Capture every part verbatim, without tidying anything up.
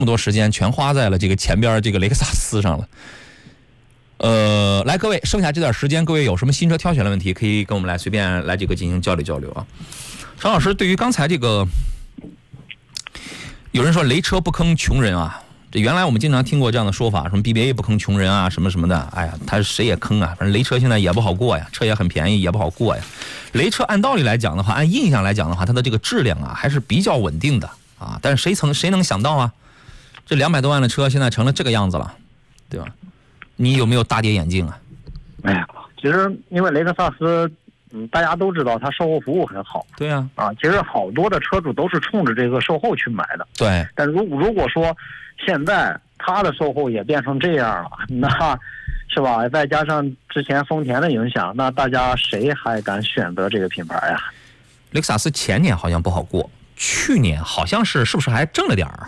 么多时间全花在了这个前边这个雷克萨斯上了。呃，来各位，剩下这段时间，各位有什么新车挑选的问题，可以跟我们来随便来这个进行交流交流啊。张老师，对于刚才这个，有人说雷车不坑穷人啊，这原来我们经常听过这样的说法，什么 B B A 不坑穷人啊，什么什么的。哎呀，他谁也坑啊，反正雷车现在也不好过呀，车也很便宜，也不好过呀。雷车按道理来讲的话，按印象来讲的话，它的这个质量啊还是比较稳定的啊。但是谁曾谁能想到啊，这两百多万的车现在成了这个样子了，对吧？你有没有大跌眼镜啊？ 哎呀，其实因为雷克萨斯，嗯，大家都知道它售后服务很好。 对呀、 啊，啊，其实好多的车主都是冲着这个售后去买的。 对。 但如如果说现在它的售后也变成这样了，那是吧？再加上之前丰田的影响，那大家谁还敢选择这个品牌呀？ 雷克萨斯前年好像不好过，去年好像是是不是还挣了点儿啊？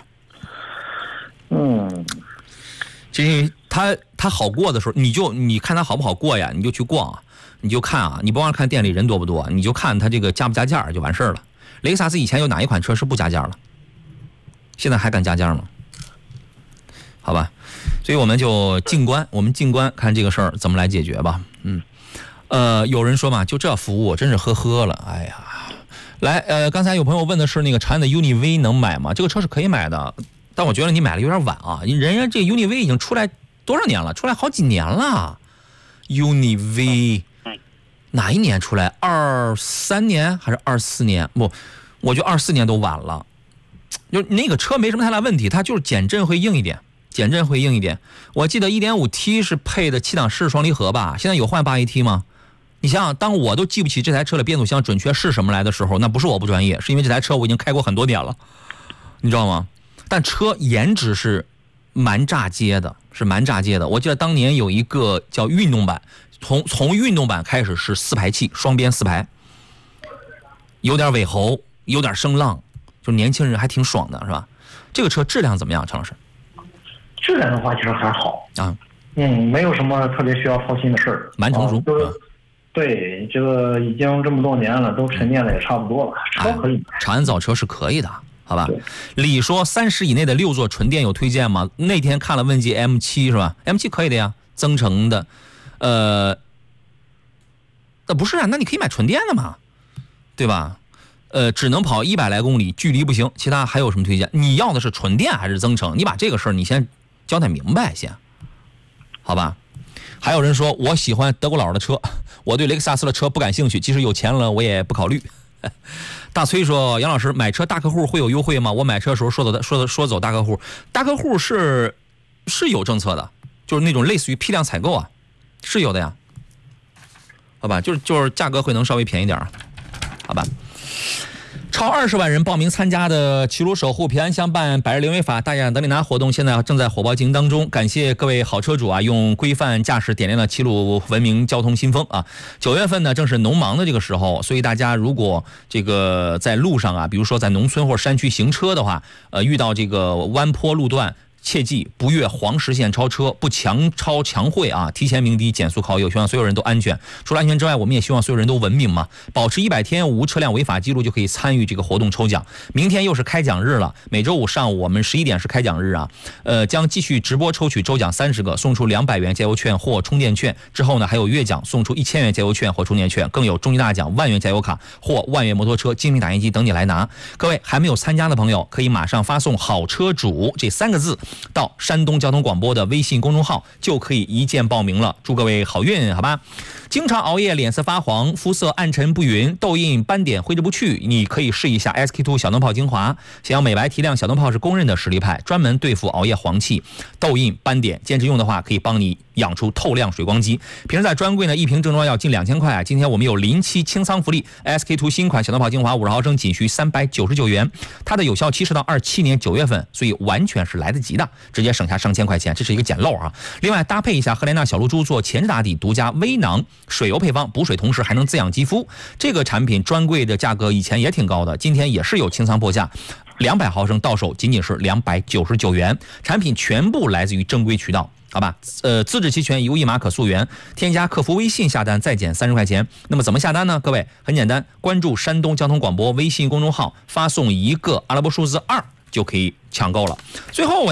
嗯。 这他他好过的时候，你就你看他好不好过呀？你就去逛，你就看啊，你不光看店里人多不多，你就看他这个加不加价就完事儿了。雷克萨斯以前有哪一款车是不加价了？现在还敢加价吗？好吧，所以我们就静观，我们静观看这个事儿怎么来解决吧。嗯，呃，有人说嘛，就这服务真是呵呵了，哎呀，来，呃，刚才有朋友问的是那个长安的 U N I V 能买吗？这个车是可以买的。但我觉得你买的有点晚啊，人家这 U N I V 已经出来多少年了？出来好几年了。U N I V 哪一年出来？二三年还是二四年？不，我觉得二四年都晚了。就那个车没什么太大问题，它就是减震会硬一点，减震会硬一点。我记得 一点五 T 是配的七档式双离合吧？现在有换 八 A T 吗？你想想，当我都记不起这台车的变速箱准确是什么来的时候，那不是我不专业，是因为这台车我已经开过很多年了，你知道吗？但车颜值是蛮炸街的，是蛮炸街的。我记得当年有一个叫运动版，从从运动版开始是四排气，双边四排，有点尾喉，有点声浪，就年轻人还挺爽的，是吧？这个车质量怎么样，陈老师？ 质量的话其实还好啊， 嗯，没有什么特别需要操心的事儿， 蛮成熟。 啊就是、对，这个已经这么多年了，都沉淀的也差不多了，车可以买。 哎、长安造车是可以的。好吧，李说三十以内的六座纯电有推荐吗？那天看了问界 M 七 是吧 ？M 七 可以的呀，增程的，呃，那不是啊，那你可以买纯电的嘛，对吧？呃，只能跑一百来公里，距离不行，其他还有什么推荐？你要的是纯电还是增程？你把这个事儿你先交代明白先，好吧？还有人说我喜欢德国佬的车，我对雷克萨斯的车不感兴趣，即使有钱了我也不考虑。大崔说：“杨老师，买车大客户会有优惠吗？我买车的时候说走说走说走大客户，大客户是是有政策的，就是那种类似于批量采购啊，是有的呀。好吧，就是就是价格会能稍微便宜点，好吧。”超二十万人报名参加的齐鲁守护平安相伴百日零违法大奖等你拿活动，现在正在火爆进行当中。感谢各位好车主啊，用规范驾驶点亮了齐鲁文明交通新风啊！九月份呢，正是农忙的这个时候，所以大家如果这个在路上啊，比如说在农村或者山区行车的话，呃，遇到这个弯坡路段，切记不越黄实线超车，不强超强会啊！提前鸣笛，减速靠右，希望所有人都安全。除了安全之外，我们也希望所有人都文明嘛。保持一百天无车辆违法记录就可以参与这个活动抽奖。明天又是开奖日了，每周五上午我们十一点是开奖日啊。呃，将继续直播抽取周奖三十个，送出两百元加油券或充电券。之后呢，还有月奖送出一千元加油券或充电券，更有终极大奖万元加油卡或万元摩托车、精密打印机等你来拿。各位还没有参加的朋友，可以马上发送"好车主"这三个字到山东交通广播的微信公众号，就可以一键报名了。祝各位好运，好吧？经常熬夜，脸色发黄，肤色暗沉不匀，痘印斑点挥之不去，你可以试一下 S K 二 小灯泡精华。想要美白提亮，小灯泡是公认的实力派，专门对付熬夜黄气、痘印斑点。坚持用的话，可以帮你养出透亮水光肌。平时在专柜呢，一瓶正装要近两千块，今天我们有临期清仓福利 ，S K 二 新款小灯泡精华五十毫升仅需三百九十九元，它的有效期是到二七年九月份，所以完全是来得及的，直接省下上千块钱，这是一个捡漏啊！另外搭配一下赫莲娜小露珠做前置打底，独家微囊水油配方，补水同时还能滋养肌肤。这个产品专柜的价格以前也挺高的，今天也是有清仓破价。两百毫升到手仅仅是两百九十九元，产品全部来自于正规渠道，好吧？呃，资质齐全，一物一码可溯源，添加客服微信下单再减三十块钱。那么怎么下单呢？各位很简单，关注山东交通广播微信公众号，发送一个阿拉伯数字二就可以抢购了。最后我